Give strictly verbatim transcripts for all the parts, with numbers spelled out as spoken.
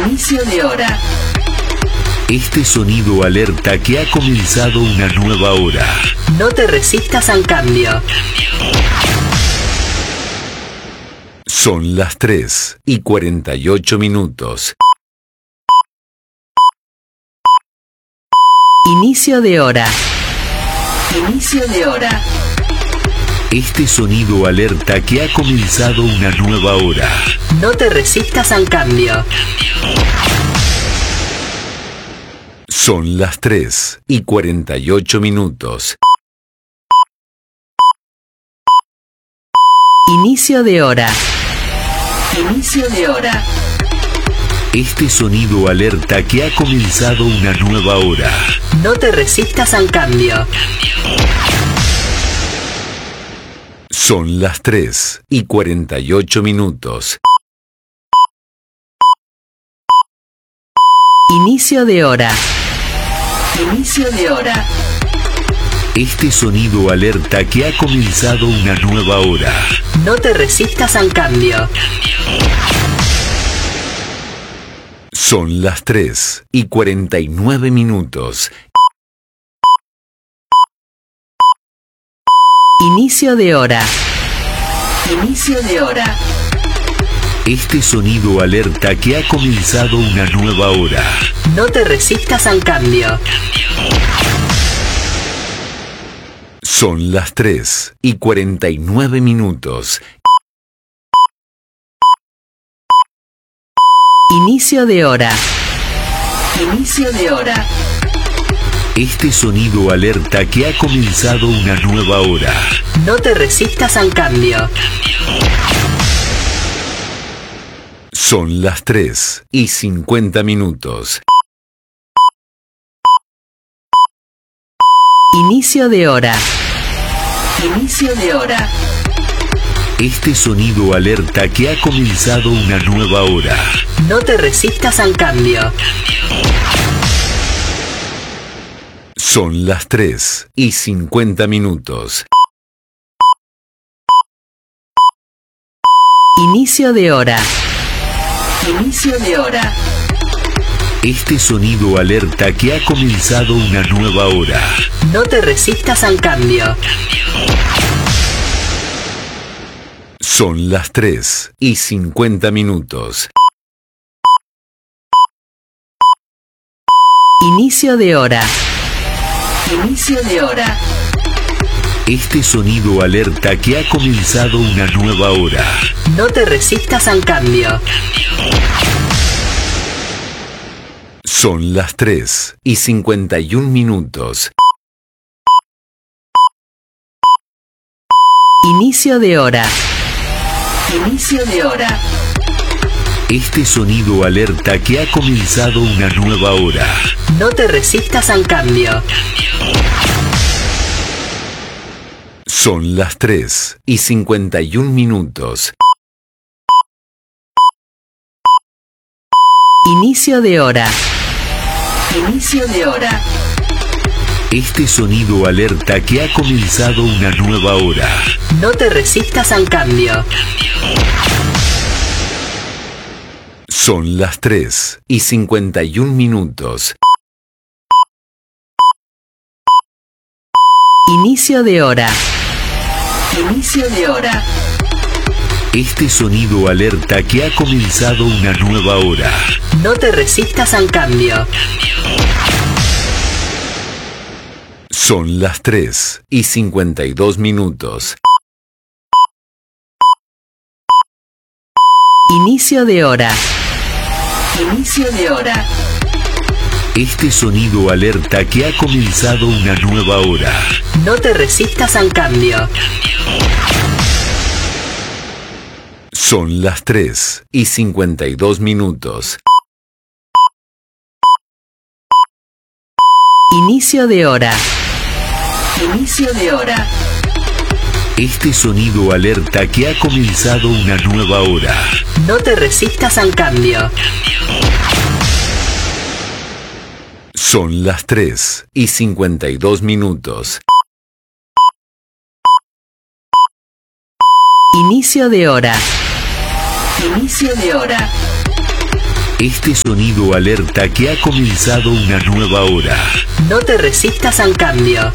Inicio de hora. Este sonido alerta que ha comenzado una nueva hora. No te resistas al cambio. Son las tres y cuarenta y ocho minutos. Inicio de hora. Inicio de hora. Este sonido alerta que ha comenzado una nueva hora. No te resistas al cambio. Son las tres y cuarenta y ocho minutos. Inicio de hora. Inicio de hora. Este sonido alerta que ha comenzado una nueva hora. No te resistas al cambio. Son las tres y cuarenta y ocho minutos. Inicio de hora. Inicio de hora. Este sonido alerta que ha comenzado una nueva hora. No te resistas al cambio. Son las tres y cuarenta y nueve minutos. Inicio de hora. Inicio de hora. Este sonido alerta que ha comenzado una nueva hora. No te resistas al cambio. Son las tres y cuarenta y nueve minutos. Inicio de hora. Inicio de hora. Este sonido alerta que ha comenzado una nueva hora. No te resistas al cambio. Son las tres y cincuenta minutos. Inicio de hora. Inicio de hora. Este sonido alerta que ha comenzado una nueva hora. No te resistas al cambio. Son las tres y cincuenta minutos. Inicio de hora. Inicio de hora. Este sonido alerta que ha comenzado una nueva hora. No te resistas al cambio. Son las tres y cincuenta minutos. Inicio de hora. Inicio de hora. Este sonido alerta que ha comenzado una nueva hora. No te resistas al cambio. Son las tres y cincuenta y un minutos. Inicio de hora. Inicio de hora. Este sonido alerta que ha comenzado una nueva hora. No te resistas al cambio. Son las tres y cincuenta y un minutos. Inicio de hora. Inicio de hora. Este sonido alerta que ha comenzado una nueva hora. No te resistas al cambio. Son las tres y cincuenta y un minutos. Inicio de hora. Inicio de hora. Este sonido alerta que ha comenzado una nueva hora. No te resistas al cambio. Son las tres y cincuenta y dos minutos. Inicio de hora. Inicio de hora. Este sonido alerta que ha comenzado una nueva hora. No te resistas al cambio. Son las tres y cincuenta y dos minutos. Inicio de hora. Inicio de hora. Este sonido alerta que ha comenzado una nueva hora. No te resistas al cambio. Son las tres y cincuenta y dos minutos. Inicio de hora. Inicio de hora. Este sonido alerta que ha comenzado una nueva hora. No te resistas al cambio.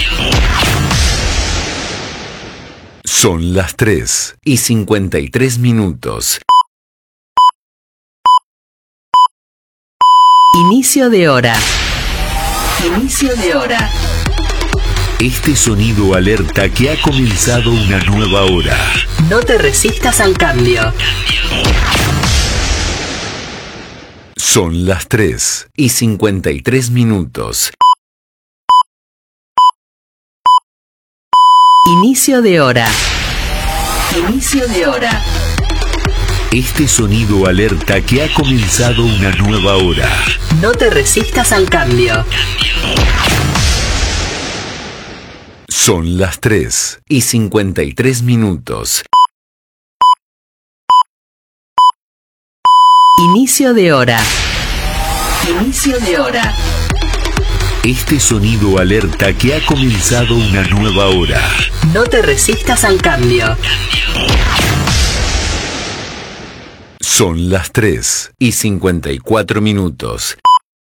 Son las tres y cincuenta y tres minutos. Inicio de hora. Inicio de hora. Este sonido alerta que ha comenzado una nueva hora. No te resistas al cambio. Son las tres y cincuenta y tres minutos. Inicio de hora. Inicio de hora. Este sonido alerta que ha comenzado una nueva hora. No te resistas al cambio. Son las tres y cincuenta y tres minutos. Inicio de hora. Inicio de hora. Este sonido alerta que ha comenzado una nueva hora. No te resistas al cambio. Son las tres y cincuenta y cuatro minutos.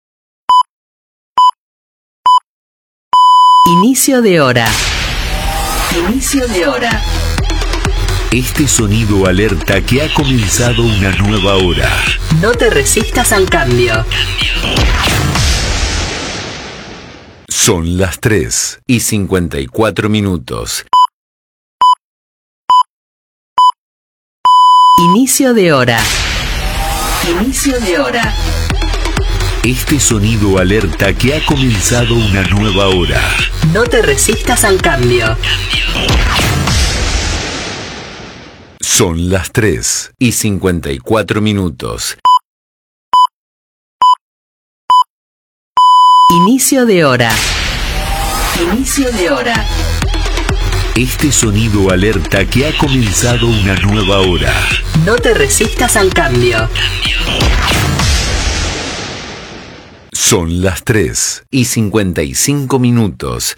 Inicio de hora. Inicio de hora. Este sonido alerta que ha comenzado una nueva hora. No te resistas al cambio. Son las tres y cincuenta y cuatro minutos. Inicio de hora. Inicio de hora. Este sonido alerta que ha comenzado una nueva hora. No te resistas al cambio. Son las tres y cincuenta y cuatro minutos. Inicio de hora. Inicio de hora. Este sonido alerta que ha comenzado una nueva hora. No te resistas al cambio. Son las tres y cincuenta y cinco minutos.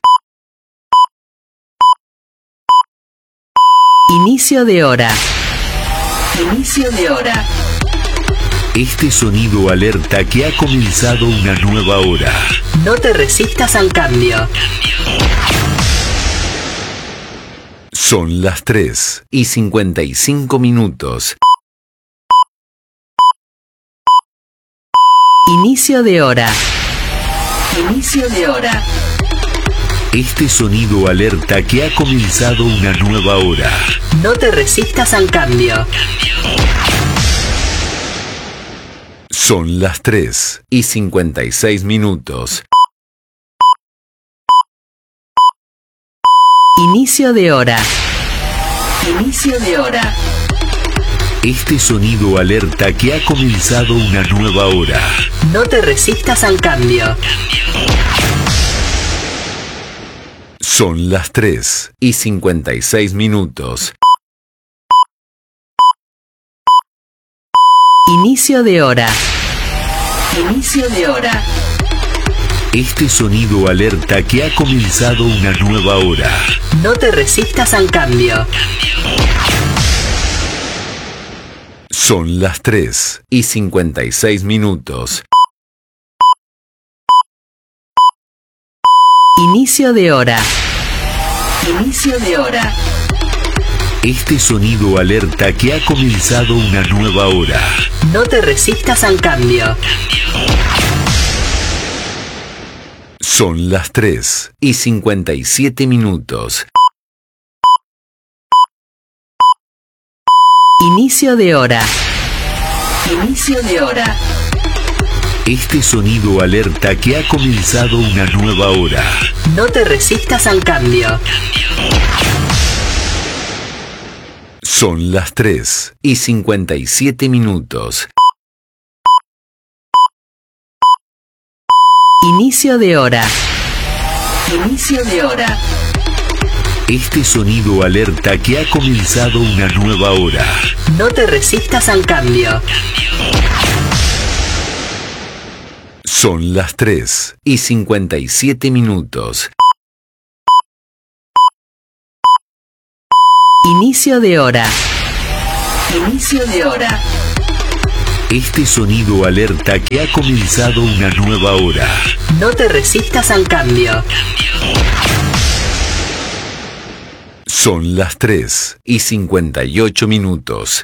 Inicio de hora. Inicio de hora. Este sonido alerta que ha comenzado una nueva hora. No te resistas al cambio. Son las tres y cincuenta y cinco minutos. Inicio de hora. Inicio de hora. Este sonido alerta que ha comenzado una nueva hora. No te resistas al cambio. Son las tres y cincuenta y seis minutos. Inicio de hora. Inicio de hora. Este sonido alerta que ha comenzado una nueva hora. No te resistas al cambio. Son las tres y cincuenta y seis minutos. Inicio de hora. Inicio de hora. Este sonido alerta que ha comenzado una nueva hora. No te resistas al cambio. Son las tres y cincuenta y seis minutos. Inicio de hora. Inicio de hora. Este sonido alerta que ha comenzado una nueva hora. No te resistas al cambio. Son las tres y cincuenta y siete minutos. Inicio de hora. Inicio de hora. Este sonido alerta que ha comenzado una nueva hora. No te resistas al cambio. Son las tres y cincuenta y siete minutos. Inicio de hora. Inicio de hora. Este sonido alerta que ha comenzado una nueva hora. No te resistas al cambio. Son las tres y cincuenta y siete minutos. Inicio de hora. Inicio de hora. Este sonido alerta que ha comenzado una nueva hora. No te resistas al cambio. Son las tres y cincuenta y ocho minutos.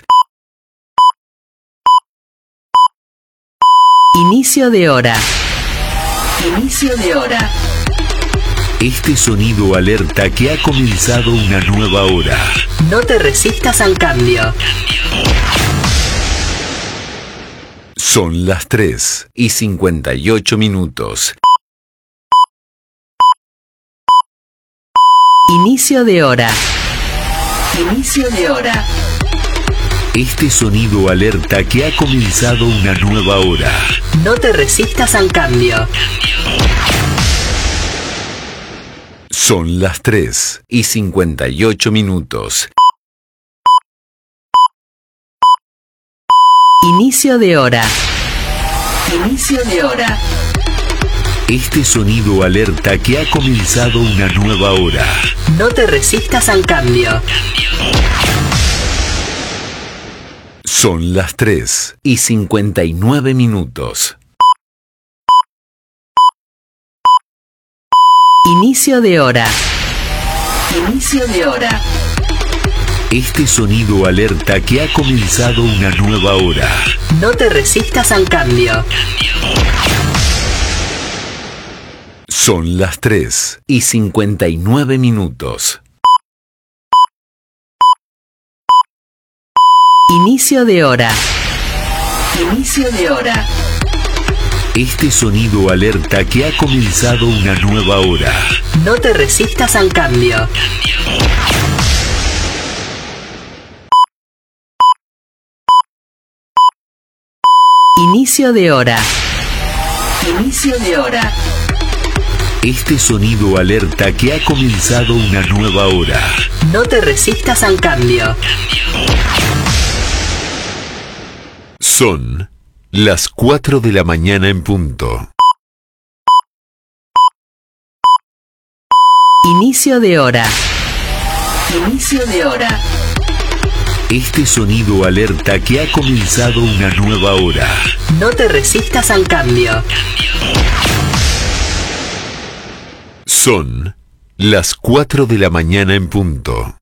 Inicio de hora. Inicio de hora. Este sonido alerta que ha comenzado una nueva hora. No te resistas al cambio. Son las tres y cincuenta y ocho minutos. Inicio de hora. Inicio de hora. Este sonido alerta que ha comenzado una nueva hora. No te resistas al cambio. Son las tres y cincuenta y ocho minutos. Inicio de hora. Inicio de hora. Este sonido alerta que ha comenzado una nueva hora. No te resistas al cambio. Son las tres y cincuenta y nueve minutos. Inicio de hora. Inicio de hora. Este sonido alerta que ha comenzado una nueva hora. No te resistas al cambio. Son las tres y cincuenta y nueve minutos. Inicio de hora. Inicio de hora. Este sonido alerta que ha comenzado una nueva hora. No te resistas al cambio. Inicio de hora. Inicio de hora. Este sonido alerta que ha comenzado una nueva hora. No te resistas al cambio. Son las cuatro de la mañana en punto. Inicio de hora. Inicio de hora. Este sonido alerta que ha comenzado una nueva hora. No te resistas al cambio. Son las cuatro de la mañana en punto.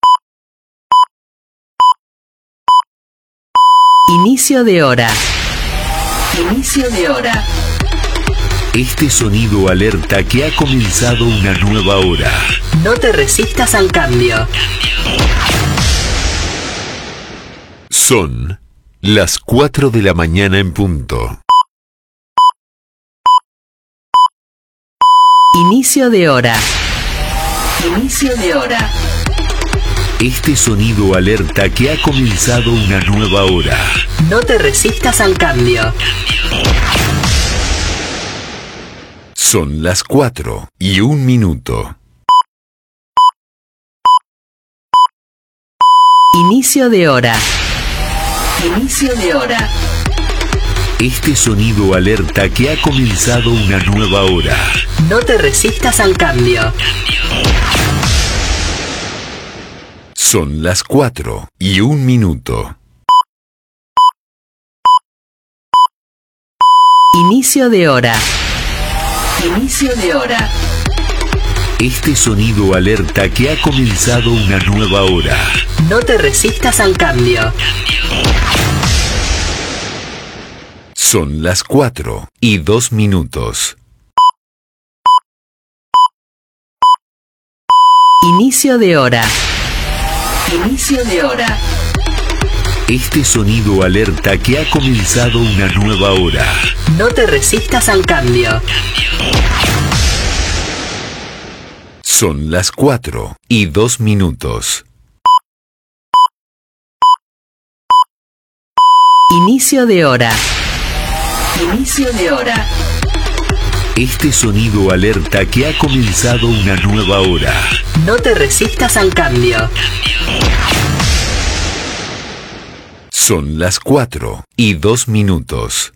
Inicio de hora. Inicio de hora. Este sonido alerta que ha comenzado una nueva hora. No te resistas al cambio. Son las cuatro de la mañana en punto. Inicio de hora. Inicio de hora. Este sonido alerta que ha comenzado una nueva hora. No te resistas al cambio. Son las cuatro y un minuto. Inicio de hora. Inicio de hora. Este sonido alerta que ha comenzado una nueva hora. No te resistas al cambio. Son las cuatro y un minuto. Inicio de hora. Inicio de hora. Este sonido alerta que ha comenzado una nueva hora. No te resistas al cambio. Son las cuatro y dos minutos. Inicio de hora. Inicio de hora. Este sonido alerta que ha comenzado una nueva hora. No te resistas al cambio. Son las cuatro y dos minutos. Inicio de hora. Inicio de hora. Este sonido alerta que ha comenzado una nueva hora. No te resistas al cambio. Son las cuatro y dos minutos.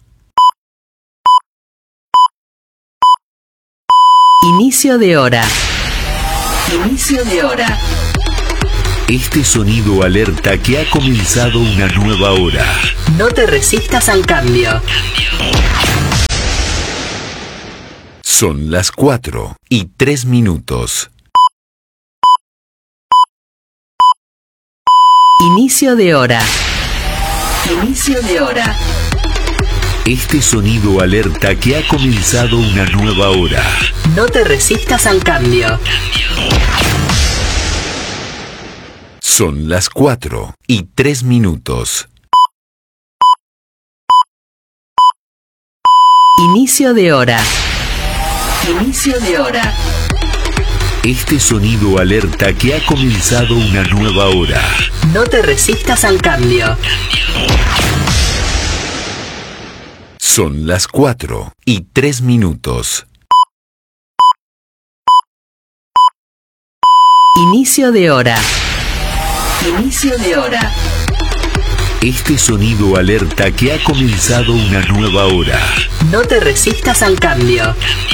Inicio de hora. Inicio de hora. Este sonido alerta que ha comenzado una nueva hora. No te resistas al cambio. Son las cuatro y tres minutos. Inicio de hora. Inicio de hora. Este sonido alerta que ha comenzado una nueva hora. No te resistas al cambio. Son las cuatro y tres minutos. Inicio de hora. Inicio de hora. Este sonido alerta que ha comenzado una nueva hora. No te resistas al cambio. Son las cuatro y tres minutos. Inicio de hora. Inicio de hora. Este sonido alerta que ha comenzado una nueva hora. No te resistas al cambio.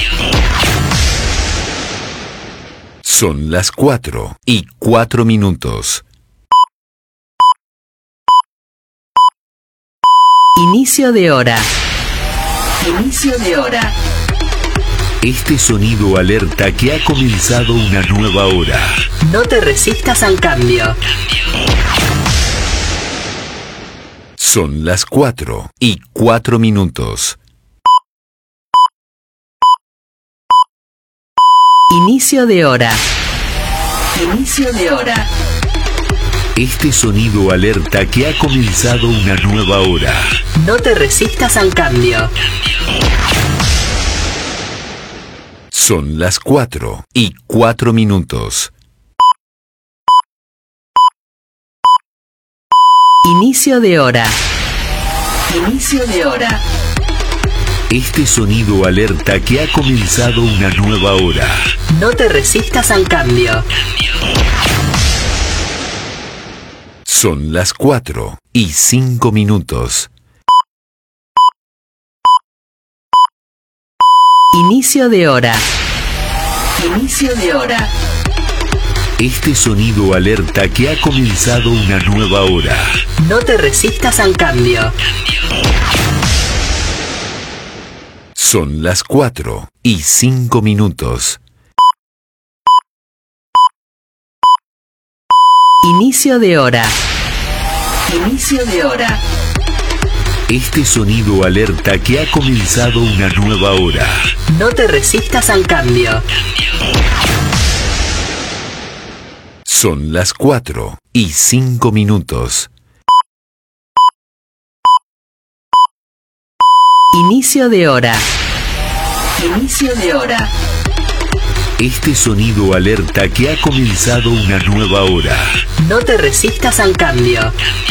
Son las cuatro y cuatro minutos. Inicio de hora. Inicio de hora. Este sonido alerta que ha comenzado una nueva hora. No te resistas al cambio. Son las cuatro y cuatro minutos. Inicio de hora. Inicio de hora. Este sonido alerta que ha comenzado una nueva hora. No te resistas al cambio. Son las cuatro y cuatro minutos. Inicio de hora. Inicio de hora. Este sonido alerta que ha comenzado una nueva hora. No te resistas al cambio. Son las cuatro y cinco minutos. Inicio de hora. Inicio de hora. Este sonido alerta que ha comenzado una nueva hora. No te resistas al cambio. Son las cuatro y cinco minutos. Inicio de hora. Inicio de hora. Este sonido alerta que ha comenzado una nueva hora. No te resistas al cambio. Son las cuatro y cinco minutos. Inicio de hora. Inicio de hora. Este sonido alerta que ha comenzado una nueva hora. No te resistas al cambio.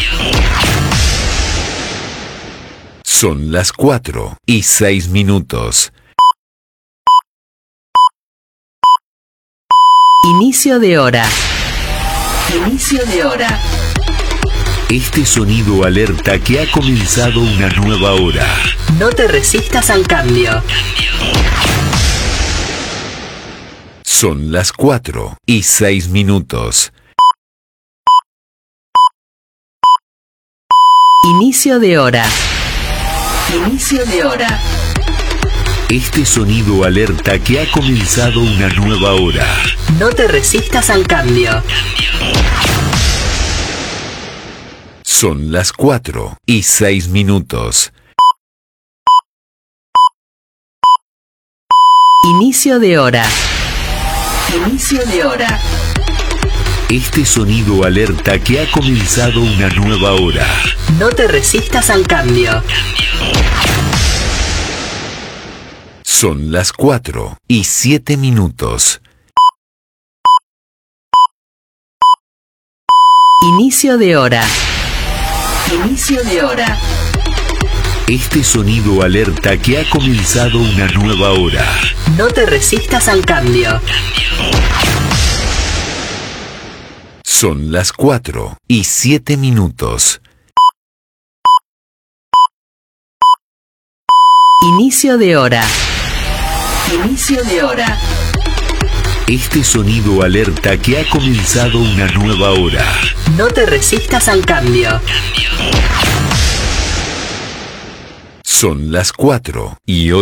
Son las cuatro y seis minutos. Inicio de hora. Inicio de hora. Este sonido alerta que ha comenzado una nueva hora. No te resistas al cambio. Son las cuatro y seis minutos. Inicio de hora. Inicio de hora. Este sonido alerta que ha comenzado una nueva hora. No te resistas al cambio. Son las cuatro y seis minutos. Inicio de hora. Inicio de hora. Este sonido alerta que ha comenzado una nueva hora. No te resistas al cambio. Son las cuatro y siete minutos. Inicio de hora. Inicio de hora. Este sonido alerta que ha comenzado una nueva hora. No te resistas al cambio. Son las cuatro y siete minutos. Inicio de hora. Inicio de hora. Este sonido alerta que ha comenzado una nueva hora. No te resistas al cambio. Son las cuatro y